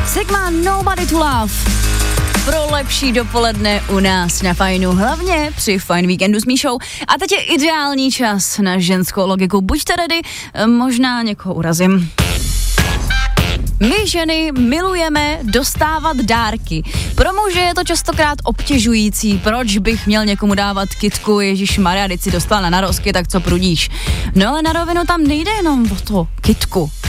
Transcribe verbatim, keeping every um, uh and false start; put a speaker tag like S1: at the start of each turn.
S1: Sigma Nobody to Love. Pro lepší dopoledne u nás na Fajnu, hlavně při Fajn víkendu s Míšou. A teď je ideální čas na ženskou logiku. Buďte ready, možná někoho urazím. My ženy milujeme dostávat dárky. Pro muže je to častokrát obtěžující. Proč bych měl někomu dávat kytku? Ježišmarja, teď si dostala na narozky, tak co prudíš? No ale na rovinu tam nejde jenom o to kytku.